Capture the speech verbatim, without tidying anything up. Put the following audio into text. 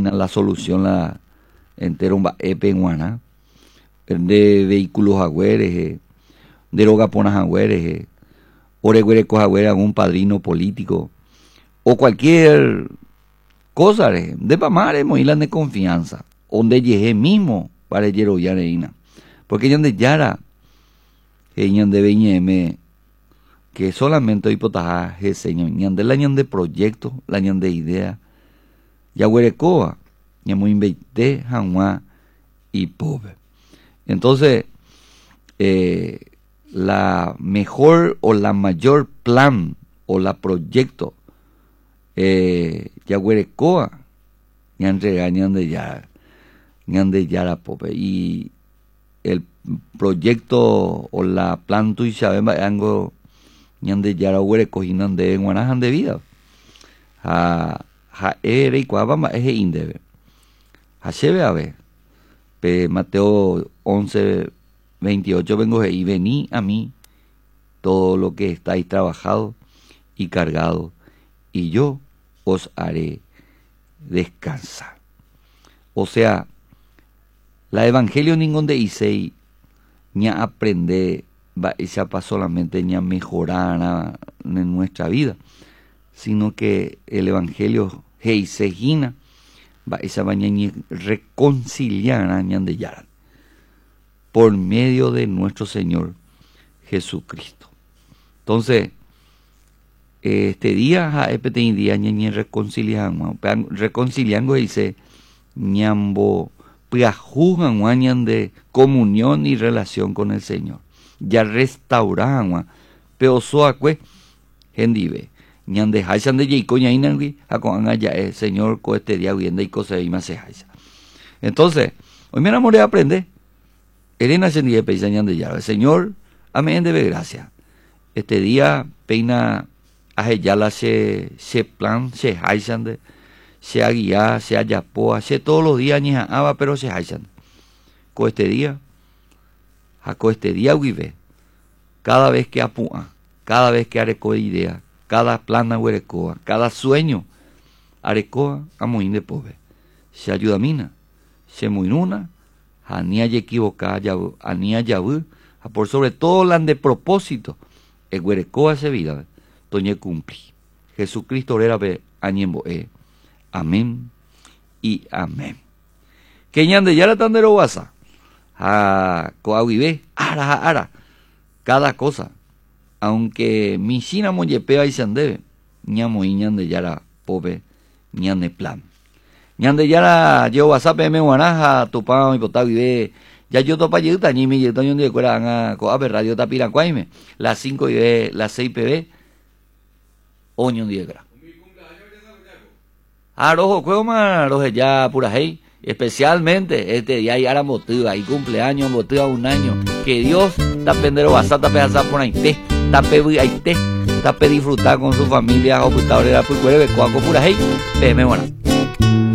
Ina la solución la entero un epe en guana de vehículos agüeres, de rogaponas agüeres, o reguerecos agüeres, algún padrino político, o cualquier cosa, de pamare, moilan de confianza, donde llegué mismo para llegar ya reina. Porque ya de yara, que ya de veñeme, que solamente hoy potaja, que señor, ya de la ñan de proyecto, la ñan de idea, ya huerecoa, ya muy inveité, jamás y pobre. Entonces, eh, la mejor o la mayor plan o la proyecto, eh, ya huerecoa, ya entrega, ya de yara, ya de yara pobre. Y el proyecto o la plan tu y sabemos algo ñande yara huere coginan de guanajan de vida ha ha ere y cuava es indebe ha cheve a ver pe Mateo once veintiocho vengo y vení a mí todo lo que estáis trabajado y cargado y yo os haré descansar. O sea, la evangelio ningún de Isei ni a aprender va esa pa solamente ni a mejorar en nuestra vida, sino que el evangelio heisegina va esa baña ni reconciliar a de yaran por medio de nuestro Señor Jesucristo. Entonces, este día ja epete día ni reconciliando, reconciliando dice ñambo piajugan guañan de comunión y relación con el Señor. Ya restauraban, pero soacue, gendive, ñan de haishan de yeiko ñainangui, a con allá el Señor co este día viendo y cosa y más se haisa. Entonces, hoy me enamoré de aprender. Elena se dice peisa ñan de ya. El Señor, amén de gracia. Este día peina a yala se se plan se haishan de se aguía, se ayapoa, se todos los días ni aba, pero se hayan. Co este día, a co este día vive, cada vez que apua, cada vez que areco idea, cada plana huerecoa, cada sueño, arecoa, amoín de pobre. Se ayuda mina, se muinuna, a ni hay equivocar, a ni hay yabu, a por sobre todo la de propósito, el huerecoa se vida, toñe cumpli. Jesucristo era ve añembo e. Amén y amén. Que ñande ya la tandero guasa. A coavive, ara, ara. Cada cosa. Aunque mi china moyepea y se andebe. Ñamo y ñande ya la pobre, ñande plan. Ñande ya la yo whatsapp me guanaja, tupao y potavive. Ya yo topa yuta, ni mi yuta ñonde cuera a coabe radio tapira cuaime. Las cinco y ve, las seis pb. Oño diegra. Arojo, cuego más, arojo ya pura hey, especialmente este día y ahora motiva, y cumpleaños, motiva un año, que Dios tapendero basata pedaza por ahí te, tape ahí te, tape disfrutar con su familia, computadora, pues cuere, cuaco pura hey, me buena.